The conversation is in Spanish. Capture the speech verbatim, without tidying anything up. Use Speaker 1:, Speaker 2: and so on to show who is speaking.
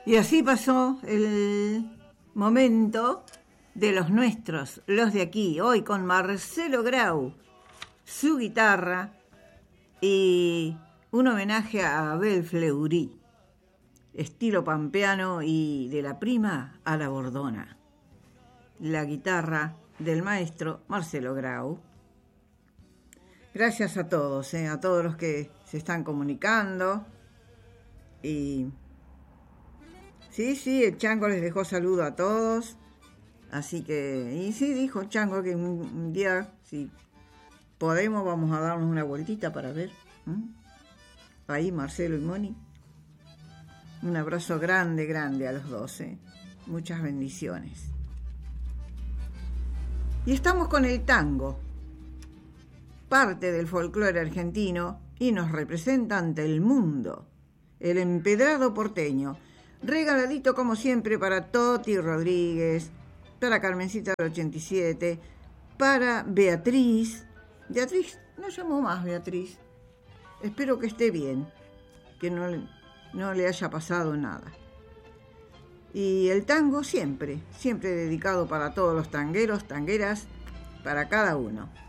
Speaker 1: Y así pasó el momento de los nuestros, los de aquí, hoy con Marcelo Grau, su guitarra y un homenaje a Abel Fleury, estilo pampeano y de la prima a la bordona. La guitarra del maestro Marcelo Grau. Gracias a todos, eh, a todos los que se están comunicando. Y sí, sí, el Chango les dejó saludo a todos. Así que, y sí, dijo el Chango que un, un día, si podemos, vamos a darnos una vueltita para ver. ¿Mm? Ahí Marcelo y Moni. Un abrazo grande, grande a los dos. ¿eh? Muchas bendiciones. Y estamos con el tango, parte del folclore argentino y nos representa ante el mundo. El empedrado porteño, regaladito como siempre para Toti Rodríguez, para Carmencita del ochenta y siete, para Beatriz. Beatriz, no llamó más Beatriz. Espero que esté bien, que no, no le haya pasado nada. Y el tango siempre, siempre dedicado para todos los tangueros, tangueras, para cada uno.